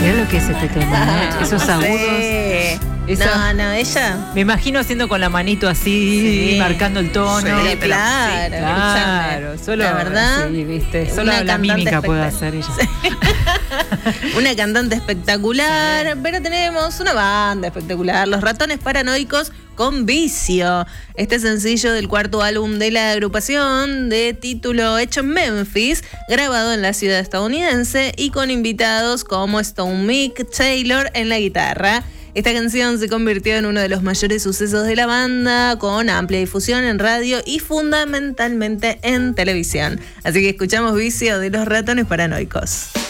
Mirá lo que es este tema, esos agudos. Ella. Me imagino haciendo con la manito así, marcando el tono. Sí, claro. Solo, la verdad, sí, ¿viste? Solo la mímica puede hacer ella. Una cantante espectacular, pero tenemos una banda espectacular, Los Ratones Paranoicos con Vicio. Este sencillo del cuarto álbum de la agrupación, de título hecho en Memphis, grabado en la ciudad estadounidense y con invitados como Stone Mick Taylor en la guitarra. Esta canción se convirtió en uno de los mayores sucesos de la banda, con amplia difusión en radio y fundamentalmente en televisión. Así que escuchamos Vicio de Los Ratones Paranoicos.